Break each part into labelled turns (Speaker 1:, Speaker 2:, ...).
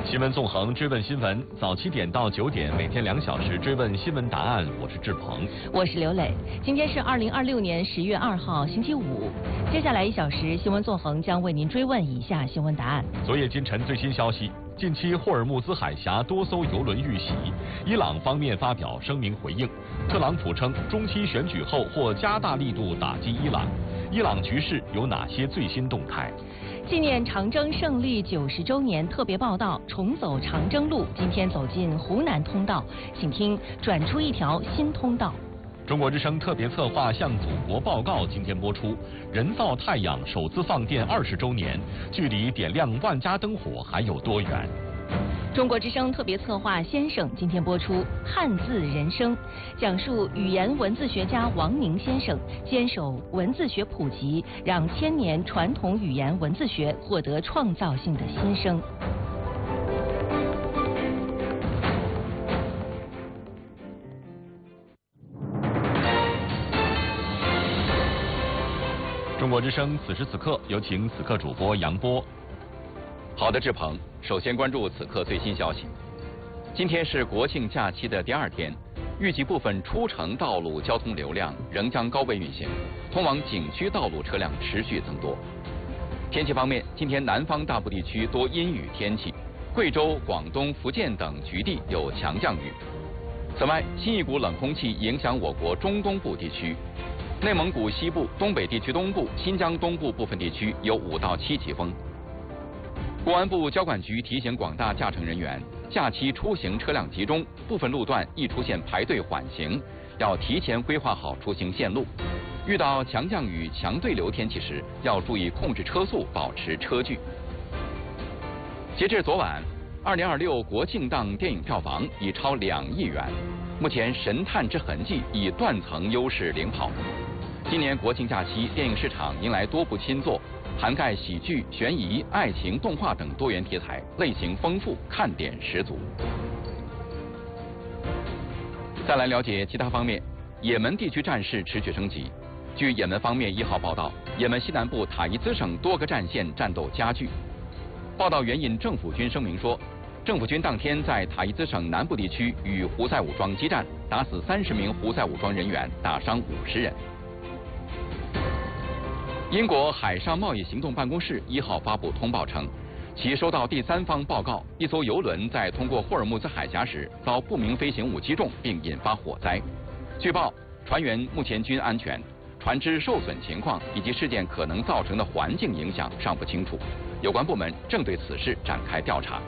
Speaker 1: 新闻纵横追问新闻，早7点到9点，每天2小时追问新闻答案。我是志鹏，
Speaker 2: 我是刘磊。今天是2026年10月2号，星期五。接下来1小时，新闻纵横将为您追问以下新闻答案。
Speaker 1: 昨夜今晨最新消息，近期霍尔木兹海峡多艘油轮遇袭，伊朗方面发表声明回应。特朗普称，中期选举后或加大力度打击伊朗。伊朗局势有哪些最新动态？
Speaker 2: 纪念长征胜利90周年特别报道：重走长征路，今天走进湖南通道，请听转出一条新通道。
Speaker 1: 中国之声特别策划向祖国报告今天播出，人造太阳首次放电20周年，距离点亮万家灯火还有多远？
Speaker 2: 中国之声特别策划先生今天播出汉字人生，讲述语言文字学家王宁先生坚守文字学普及，让千年传统语言文字学获得创造性的新生。
Speaker 1: 中国之声此时此刻，有请此刻主播杨波。
Speaker 3: 好的，志鹏，首先关注此刻最新消息。今天是国庆假期的第2天，预计部分出城道路交通流量仍将高位运行，通往景区道路车辆持续增多。天气方面，今天南方大部地区多阴雨天气，贵州、广东、福建等局地有强降雨。此外，新一股冷空气影响我国中东部地区，内蒙古西部、东北地区东部、新疆东部部分地区有5到7级风。公安部交管局提醒广大驾乘人员，假期出行车辆集中，部分路段易出现排队缓行，要提前规划好出行线路。遇到强降雨、强对流天气时，要注意控制车速，保持车距。截至昨晚，2026国庆档电影票房已超2亿元，目前《神探之痕迹》以断层优势领跑。今年国庆假期，电影市场迎来多部新作，涵盖喜剧、悬疑、爱情、动画等多元题材，类型丰富，看点十足。再来了解其他方面，也门地区战事持续升级。据也门方面1号报道，也门西南部塔伊兹省多个战线战斗加剧。报道援引政府军声明说，政府军当天在塔伊兹省南部地区与胡塞武装激战，打死30名胡塞武装人员，打伤50人。英国海上贸易行动办公室1号发布通报称，其收到第三方报告，一艘油轮在通过霍尔木兹海峡时遭不明飞行物击中，并引发火灾。据报，船员目前均安全，船只受损情况以及事件可能造成的环境影响尚不清楚，有关部门正对此事展开调查。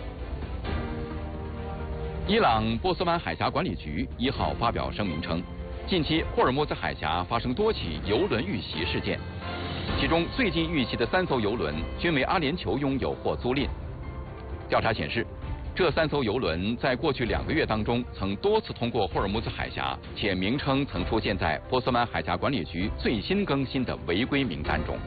Speaker 3: 伊朗波斯湾海峡管理局1号发表声明称，近期霍尔木兹海峡发生多起油轮遇袭事件，其中最近遇袭的3艘油轮均为阿联酋拥有或租赁。调查显示，这3艘油轮在过去2个月当中曾多次通过霍尔木兹海峡，且名称曾出现在波斯湾海峡管理局最新更新的违规名单中。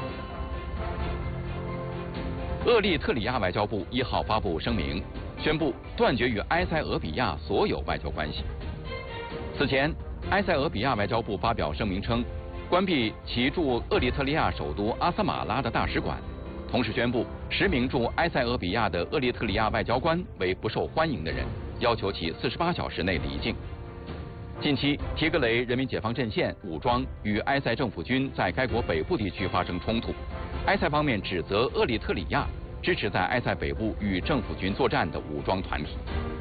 Speaker 3: 厄立特里亚外交部1号发布声明，宣布断绝与埃塞俄比亚所有外交关系。此前，埃塞俄比亚外交部发表声明称，关闭其驻厄立特里亚首都阿萨马拉的大使馆，同时宣布10名驻埃塞俄比亚的厄立特里亚外交官为不受欢迎的人，要求其48小时内离境。近期，提格雷人民解放阵线武装与埃塞政府军在该国北部地区发生冲突，埃塞方面指责厄立特里亚支持在埃塞北部与政府军作战的武装团体。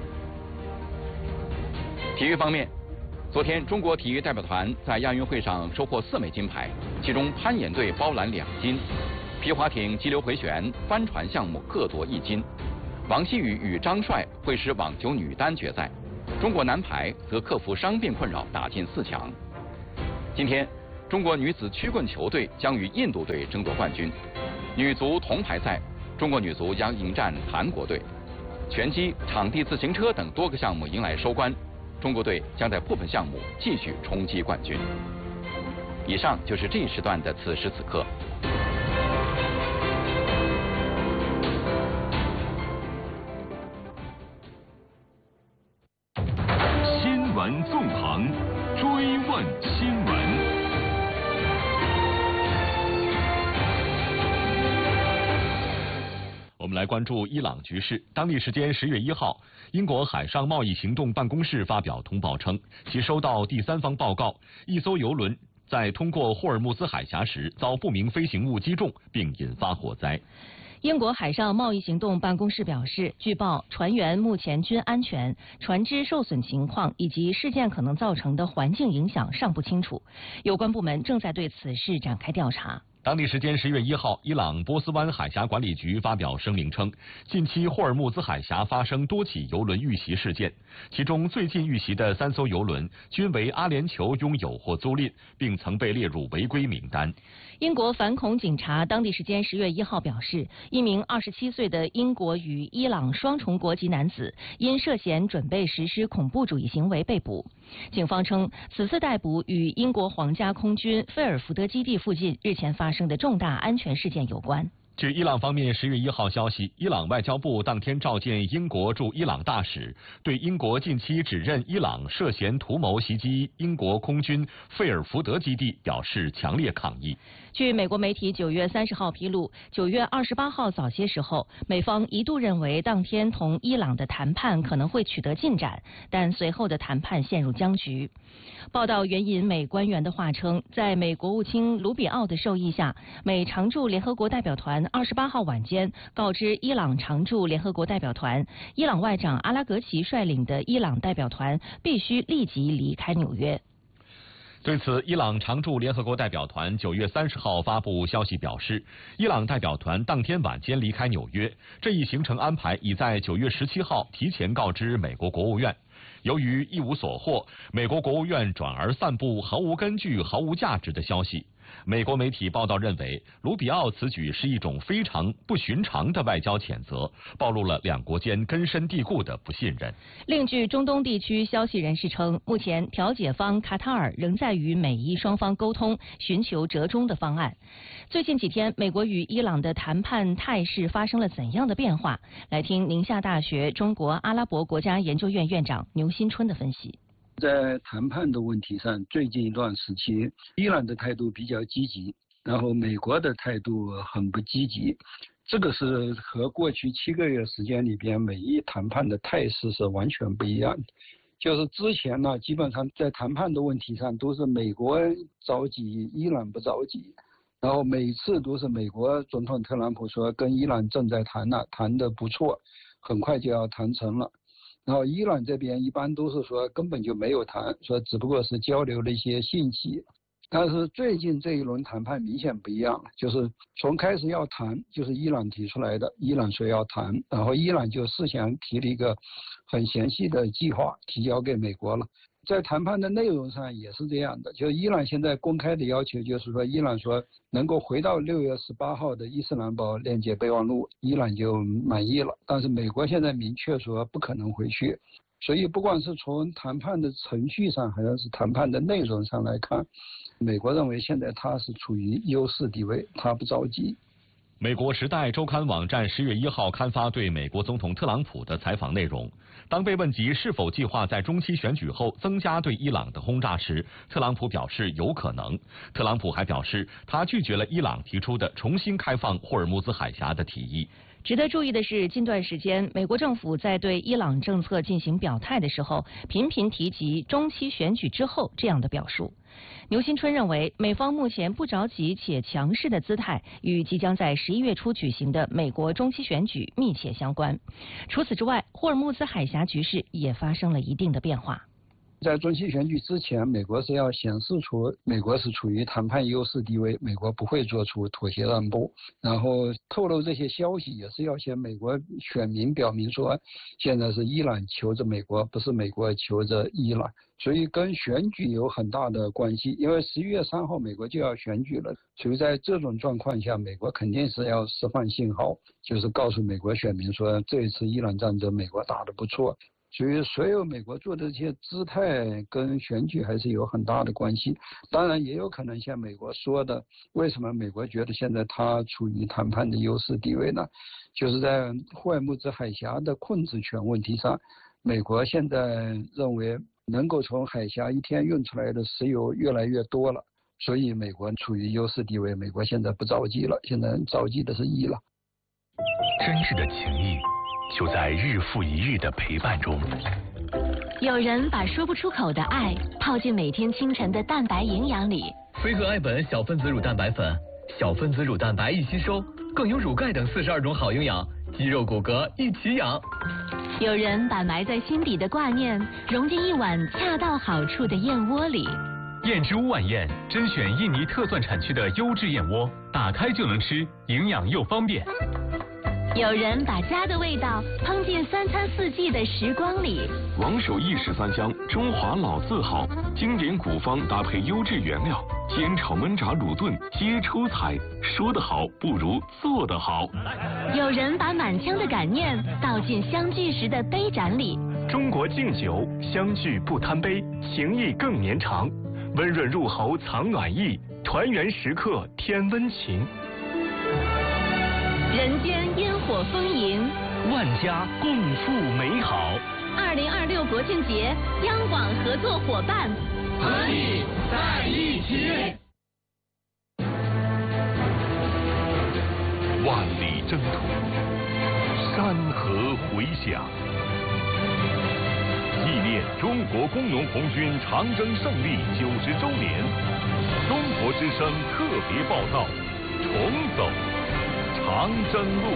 Speaker 3: 体育方面，昨天，中国体育代表团在亚运会上收获4枚金牌，其中攀岩队包揽2金，皮划艇急流回旋、帆船项目各夺1金。王希雨与张帅会师网球女单决赛，中国男排则克服伤病困扰打进4强。今天，中国女子曲棍球队将与印度队争夺冠军。女足铜牌赛，中国女足将迎战韩国队。拳击、场地自行车等多个项目迎来收官。中国队将在部分项目继续冲击冠军。以上就是这一时段的此时此刻。
Speaker 4: 新闻纵横，追问新闻。
Speaker 1: 我们们来关注伊朗局势。当地时间10月1号，英国海上贸易行动办公室发表通报称，其收到第三方报告，一艘油轮在通过霍尔木兹海峡时遭不明飞行物击中，并引发火灾。
Speaker 2: 英国海上贸易行动办公室表示，据报船员目前均安全，船只受损情况以及事件可能造成的环境影响尚不清楚，有关部门正在对此事展开调查。
Speaker 1: 当地时间10月1号，伊朗波斯湾海峡管理局发表声明称，近期霍尔木兹海峡发生多起油轮遇袭事件，其中最近遇袭的3艘油轮均为阿联酋拥有或租赁，并曾被列入违规名单。
Speaker 2: 英国反恐警察当地时间10月1号表示，一名27岁的英国与伊朗双重国籍男子因涉嫌准备实施恐怖主义行为被捕。警方称，此次逮捕与英国皇家空军菲尔福德基地附近日前发生的重大安全事件有关。
Speaker 1: 据伊朗方面10月1号消息，伊朗外交部当天召见英国驻伊朗大使，对英国近期指认伊朗涉嫌图谋袭击英国空军费尔福德基地表示强烈抗议。
Speaker 2: 据美国媒体9月30号披露，9月28号早些时候，美方一度认为当天同伊朗的谈判可能会取得进展，但随后的谈判陷入僵局。报道援引美官员的话称，在美国务卿卢比奥的授意下，美常驻联合国代表团28号晚间告知伊朗常驻联合国代表团，伊朗外长阿拉格齐率领的伊朗代表团必须立即离开纽约。
Speaker 1: 对此，伊朗常驻联合国代表团9月30号发布消息表示，伊朗代表团当天晚间离开纽约，这一行程安排已在9月17号提前告知美国国务院。由于一无所获，美国国务院转而散布毫无根据、毫无价值的消息。美国媒体报道认为，卢比奥此举是一种非常不寻常的外交谴责，暴露了两国间根深蒂固的不信任。
Speaker 2: 另据中东地区消息人士称，目前调解方卡塔尔仍在与美伊双方沟通，寻求折中的方案。最近几天，美国与伊朗的谈判态势发生了怎样的变化？来听宁夏大学中国阿拉伯国家研究院院长牛新春的分析。
Speaker 5: 在谈判的问题上，最近一段时期，伊朗的态度比较积极，然后美国的态度很不积极。这个是和过去7个月时间里边美伊谈判的态势是完全不一样的。就是之前呢，基本上在谈判的问题上都是美国着急，伊朗不着急。然后每次都是美国总统特朗普说跟伊朗正在谈了，谈得不错，很快就要谈成了。然后伊朗这边一般都是说根本就没有谈，说只不过是交流了一些信息。但是最近这一轮谈判明显不一样了，就是从开始要谈就是伊朗提出来的，伊朗说要谈，然后伊朗就事先提了一个很详细的计划提交给美国了。在谈判的内容上也是这样的，就伊朗现在公开的要求就是说，伊朗说能够回到6月18号的伊斯兰堡链接备忘录，伊朗就满意了。但是美国现在明确说不可能回去，所以不管是从谈判的程序上，还是谈判的内容上来看，美国认为现在它是处于优势地位，它不着急。
Speaker 1: 美国《时代周刊》网站10月1号刊发对美国总统特朗普的采访内容。当被问及是否计划在中期选举后增加对伊朗的轰炸时，特朗普表示有可能。特朗普还表示，他拒绝了伊朗提出的重新开放霍尔木兹海峡的提议。
Speaker 2: 值得注意的是，近段时间，美国政府在对伊朗政策进行表态的时候，频频提及中期选举之后这样的表述。牛新春认为，美方目前不着急且强势的姿态与即将在11月初举行的美国中期选举密切相关。除此之外，霍尔木兹海峡局势也发生了一定的变化。
Speaker 5: 在中期选举之前，美国是要显示出美国是处于谈判优势地位，美国不会做出妥协让步。然后透露这些消息也是要向美国选民表明说，现在是伊朗求着美国，不是美国求着伊朗。所以跟选举有很大的关系，因为11月3号美国就要选举了。所以在这种状况下，美国肯定是要释放信号，就是告诉美国选民说，这一次伊朗战争美国打得不错。所以所有美国做的这些姿态跟选举还是有很大的关系。当然也有可能像美国说的，为什么美国觉得现在它处于谈判的优势地位呢？就是在霍尔木兹海峡的控制权问题上，美国现在认为能够从海峡一天运出来的石油越来越多了，所以美国处于优势地位，美国现在不着急了，现在着急的是伊朗。
Speaker 6: 真挚的情谊就在日复一日的陪伴中。
Speaker 2: 有人把说不出口的爱泡进每天清晨的蛋白营养里。
Speaker 7: 飞鹤爱本小分子乳蛋白粉，小分子乳蛋白一吸收，更有乳钙等42种好营养，肌肉骨骼一起养。
Speaker 2: 有人把埋在心底的挂念融进一碗恰到好处的燕窝里。
Speaker 6: 燕之屋晚宴甄选印尼特钻产区的优质燕窝，打开就能吃，营养又方便。
Speaker 2: 有人把家的味道烹进3餐4季的时光里。
Speaker 4: 王守义13香，中华老字号，经典古方搭配优质原料，煎炒焖炸卤炖皆出彩。说得好不如做得好。
Speaker 2: 有人把满腔的感念倒进相聚时的杯盏里。
Speaker 6: 中国敬酒，相聚不贪杯，情谊更绵长。温润入喉藏暖意，团圆时刻添温情。
Speaker 2: 人间烟火丰盈，
Speaker 6: 万家共赴美好。
Speaker 2: 2026国庆节，央广合作伙伴，
Speaker 6: 和你在一起。万里征途，山河回响。纪念中国工农红军长征胜利90周年，中国之声特别报道：重走长征路。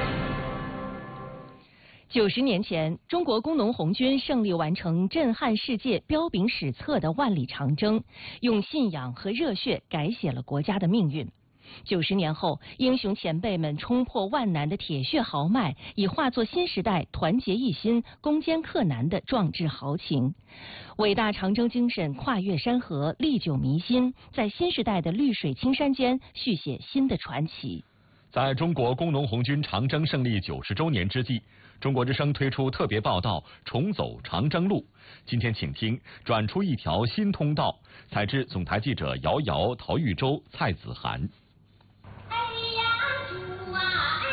Speaker 2: 90年前，中国工农红军胜利完成震撼世界、彪炳史册的万里长征，用信仰和热血改写了国家的命运。90年后，英雄前辈们冲破万难的铁血豪迈，已化作新时代团结一心、攻坚克难的壮志豪情。伟大长征精神跨越山河，历久弥新，在新时代的绿水青山间续写新的传奇。
Speaker 1: 在中国工农红军长征胜利90周年之际，中国之声推出特别报道《重走长征路》。今天请听转出一条新通道，采自总台记者姚瑶、陶玉洲、蔡子涵。
Speaker 8: 哎呀主啊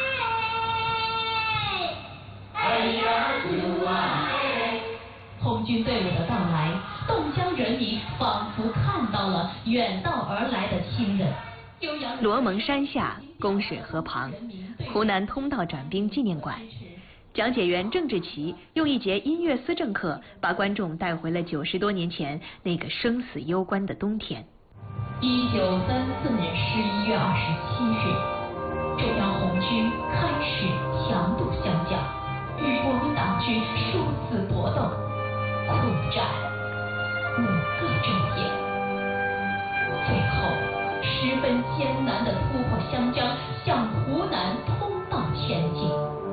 Speaker 8: 哎，哎呀主啊哎！红军队伍的到来，冻江人民仿佛看到了远道而来的亲人。
Speaker 2: 罗蒙山下，公水河旁，湖南通道转兵纪念馆。讲解员郑志奇用一节音乐思政课，把观众带回了90多年前那个生死攸关的冬天。
Speaker 8: 1934年11月27日，中央红军开始强渡湘江，与国民党军殊死搏斗，苦战5个昼夜，最后十分艰难地突破湘江，向湖南通道前进。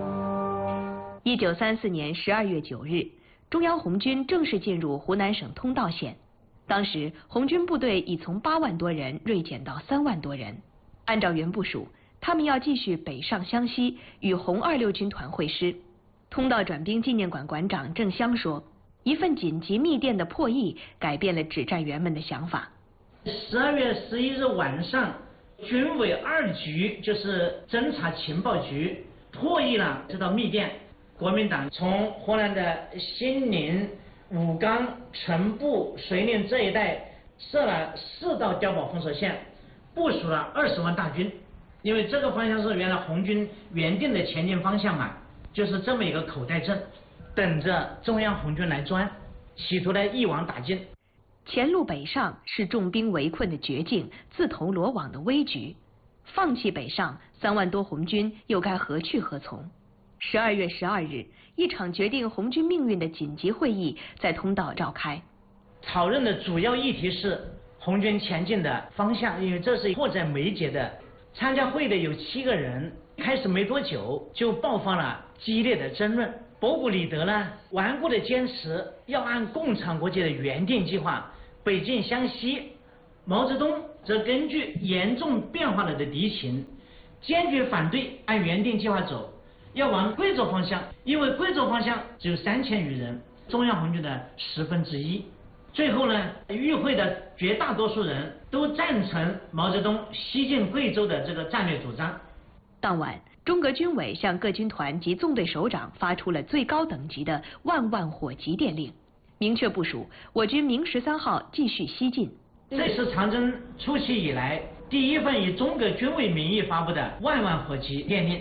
Speaker 2: 1934年12月9日，中央红军正式进入湖南省通道县。当时，红军部队已从8万多人锐减到3万多人。按照原部署，他们要继续北上湘西，与红26军团会师。通道转兵纪念馆馆长郑湘说：“一份紧急密电的破译，改变了指战员们的想法。”
Speaker 9: 12月11日晚上，军委2局就是侦察情报局破译了这道密电。国民党从湖南的兴宁、武冈、城部、遂宁这一带设了4道碉堡封锁线，部署了20万大军。因为这个方向是原来红军原定的前进方向嘛，就是这么一个口袋阵，等着中央红军来钻，企图呢一网打尽。
Speaker 2: 前路北上是重兵围困的绝境，自投罗网的危局。放弃北上，3万多红军又该何去何从？12月12日，一场决定红军命运的紧急会议在通道召开。
Speaker 9: 讨论的主要议题是红军前进的方向，因为这是迫在眉睫的。参加会的有7个人，开始没多久就爆发了激烈的争论。博古里德呢，顽固的坚持要按共产国际的原定计划北进湘西，毛泽东则根据严重变化了的敌情，坚决反对按原定计划走，要往贵州方向，因为贵州方向只有3000余人，中央红军的1/10。最后呢，与会的绝大多数人都赞成毛泽东西进贵州的这个战略主张。
Speaker 2: 当晚，中革军委向各军团及纵队首长发出了最高等级的万火急电令，明确部署我军明13号继续西进。
Speaker 9: 这是长征初期以来第一份以中革军委名义发布的万火急电令。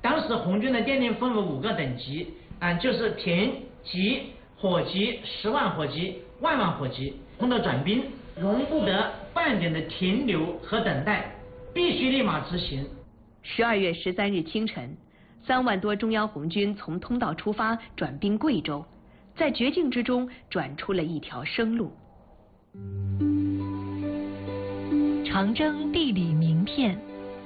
Speaker 9: 当时红军的电令分为5个等级，就是田级、火级、10万火级、万万火级。通道转兵，容不得半点的停留和等待，必须立马执行。
Speaker 10: 12月13日清晨，3万多中央红军从通道出发，转兵贵州，在绝境之中转出了一条生路。
Speaker 2: 长征地理名片。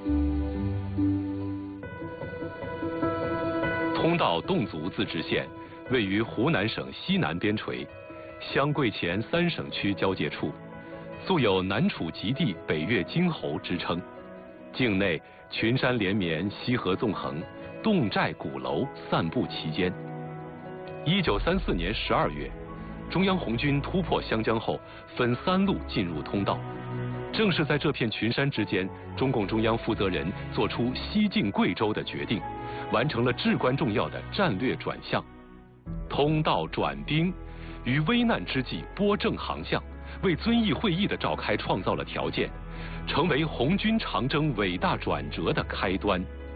Speaker 11: 通道侗族自治县位于湖南省西南边陲，湘桂黔3省区交界处，素有南楚极地、北越荆侯之称。境内群山连绵，溪河纵横，侗寨鼓楼散布其间。1934年12月，中央红军突破湘江后，分3路进入通道。正是在这片群山之间，中共中央负责人做出西进贵州的决定，完成了至关重要的战略转向。通道转兵，于危难之际拨正航向，为遵义会议的召开创造了条件，成为红军长征伟大转折的开端。